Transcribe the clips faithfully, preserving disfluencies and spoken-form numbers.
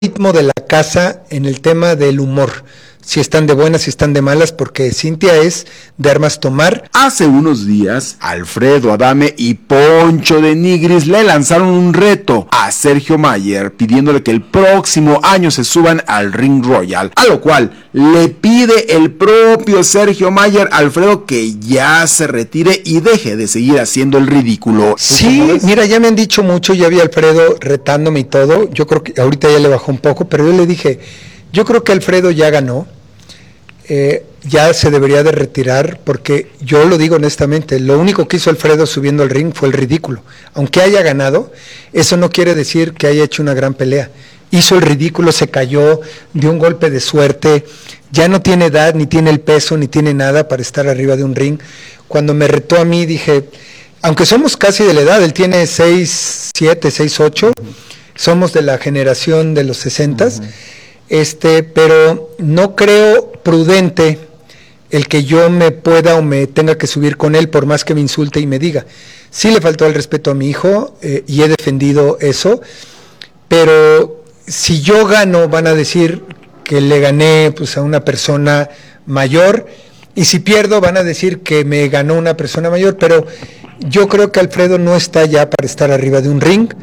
ritmo de la casa en el tema del humor, si están de buenas, si están de malas, porque Cintia es de armas tomar. Hace unos días, Alfredo Adame y Poncho de Nigris le lanzaron un reto a Sergio Mayer, pidiéndole que el próximo año se suban al Ring Royal, a lo cual le pide el propio Sergio Mayer a Alfredo que ya se retire y deje de seguir haciendo el ridículo. Sí, mira, ya me han dicho mucho, ya vi a Alfredo retándome y todo, yo creo que ahorita ya le bajó un poco, pero yo le dije, yo creo que Alfredo ya ganó, eh, ya se debería de retirar, porque yo lo digo honestamente, lo único que hizo Alfredo subiendo al ring fue el ridículo. Aunque haya ganado, eso no quiere decir que haya hecho una gran pelea. Hizo el ridículo, se cayó, dio un golpe de suerte, ya no tiene edad, ni tiene el peso, ni tiene nada para estar arriba de un ring. Cuando me retó a mí dije, aunque somos casi de la edad, él tiene seis siete, seis ocho, somos de la generación de los sesentas, uh-huh. Este, pero no creo prudente el que yo me pueda o me tenga que subir con él por más que me insulte y me diga. Sí le faltó el respeto a mi hijo eh, y he defendido eso, pero si yo gano van a decir que le gané pues a una persona mayor, y si pierdo van a decir que me ganó una persona mayor, pero yo creo que Alfredo no está ya para estar arriba de un ring.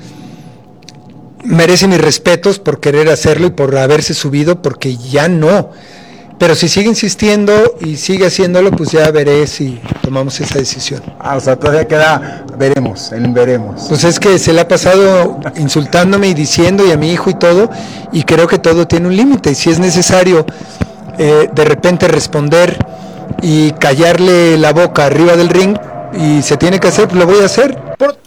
Merece mis respetos por querer hacerlo y por haberse subido, porque ya no. Pero si sigue insistiendo y sigue haciéndolo, pues ya veré si tomamos esa decisión. Ah, o sea, todavía queda, veremos, en veremos. Pues es que se le ha pasado insultándome y diciendo, y a mi hijo y todo, y creo que todo tiene un límite. Y si es necesario eh, de repente responder y callarle la boca arriba del ring, y se tiene que hacer, pues lo voy a hacer.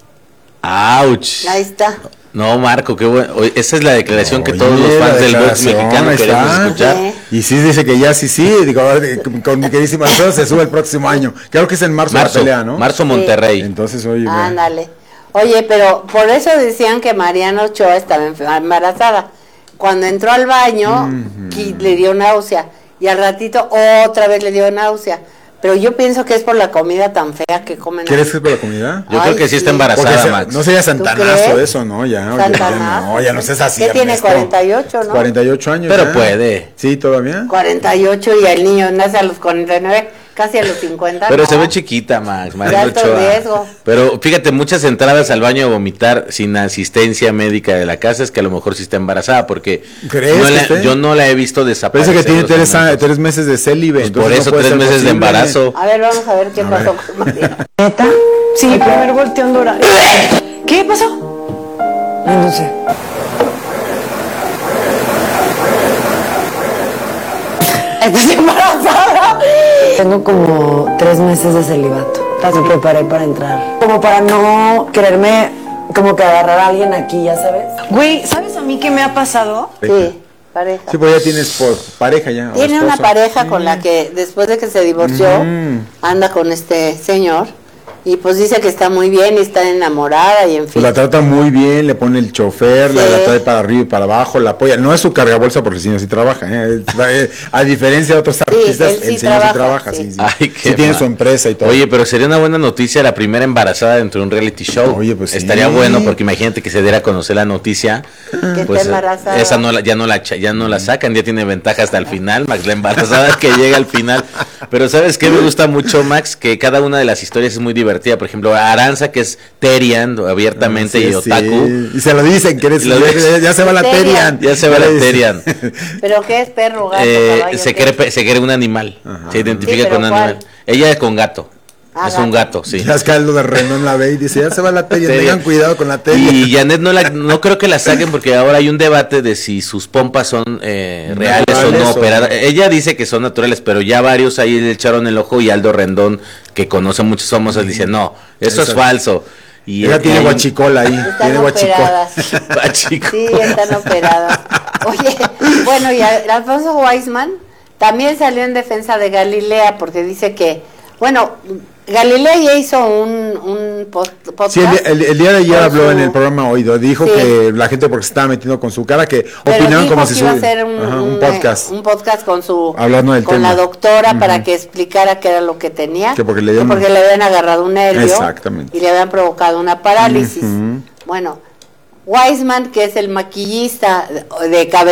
¡Auch! Ahí está. No, Marco, qué bueno. Esa es la declaración Oye, que todos los fans del box mexicano queremos está. escuchar. ¿Sí? Y sí dice que ya sí, sí, digo, con mi queridísima Alfredo se sube el próximo año. Creo que es en marzo, Marzo, la pelea, ¿no? Marzo Monterrey. Sí. Entonces, oye, ándale. Oye, pero por eso decían que Mariana Ochoa estaba embarazada. Cuando entró al baño, uh-huh. le dio náusea. Y al ratito otra vez le dio náusea. Pero yo pienso que es por la comida tan fea que comen. ¿Quieres que es por la comida? Yo Ay, creo que sí, sí está embarazada, se, Max. No sería santanazo eso, ¿no? Ya, oye, ya no, ya no seas así. ¿Qué tiene? cuarenta y ocho, ¿no? cuarenta y ocho años. Pero ya. Puede. Sí, todavía. cuarenta y ocho y el niño nace a los cuarenta y nueve, casi a los cincuenta. Pero no. se ve chiquita, Max. De alto riesgo. Pero fíjate, muchas entradas al baño a vomitar sin asistencia médica de la casa es que a lo mejor sí está embarazada, porque no la, yo no la he visto desaparecer. Parece que tiene tres, a, tres meses de célibe. Pues por eso no tres meses posible. de embarazo. A ver, vamos a ver qué a pasó ver. con María. ¿Neta? Sí, el primer volteón dura. ¿Qué pasó? No sé. ¿Estás embarazada? Tengo como tres meses de celibato. Me preparé para entrar. Como para no quererme, como que agarrar a alguien aquí, ya sabes. Güey, ¿sabes a mí qué me ha pasado? Sí, pareja. Sí, pues ya tienes por pareja ya. Tiene una pareja con la que después de que se divorció, mm. anda con este señor. Y pues dice que está muy bien y está enamorada y en fin. Pues la trata muy bien, le pone el chofer, sí. la, la trae para arriba y para abajo, la apoya. No es su cargabolsa porque el señor sí trabaja, ¿eh? A diferencia de otros artistas, sí, sí el señor trabaja, sí trabaja, sí, sí. Ay, sí tiene su empresa y todo. Oye, pero sería una buena noticia la primera embarazada dentro de un reality show. Oye, pues estaría sí. bueno porque imagínate que se diera a conocer la noticia. Que pues, está embarazada. Esa no la, ya no la ya no la sacan, ya tiene ventaja hasta el final, Max, la embarazada que llega al final. Pero ¿sabes qué me gusta mucho, Max? Que cada una de las historias es muy divertida. Por ejemplo, Aranza, que es Terian abiertamente sí, y otaku. Sí. Y se lo dicen, que eres, ya, ya se va la Terian. Ya se va la Terian. ¿Pero qué es perro, gato, eh, caballo? Se cree, se cree un animal. Ajá. Se identifica sí, con un ¿cuál? animal. Ella es con gato. Ah, es gato. un gato, sí. Ya es Caldo de Rendón la ve y dice, ya se va la Terian, tengan cuidado con la Terian. Y Janet no la, no creo que la saquen porque ahora hay un debate de si sus pompas son eh, reales naturales o no operadas. O... Ella dice que son naturales, pero ya varios ahí le echaron el ojo y Aldo Rendón, que conoce muchos famosos, dice, no, eso, eso es falso. Y ella tiene guachicola ahí. Están tiene operadas. Sí, están operadas. Oye, bueno, y Alfonso Weisman también salió en defensa de Galilea porque dice que, bueno, Galilea ya hizo un, un post, podcast. Sí, el, el, el día de ayer habló su... en el programa Oído, dijo sí. que la gente porque se estaba metiendo con su cara, que Pero opinaban dijo como que si iba su... a hacer un, Ajá, un un podcast. Un podcast con su Hablando del con tema. la doctora uh-huh. para que explicara qué era lo que tenía. Que porque le, llaman... que porque le habían agarrado un nervio. Exactamente. Y le habían provocado una parálisis. Uh-huh. Bueno, Weisman, que es el maquillista de cabeza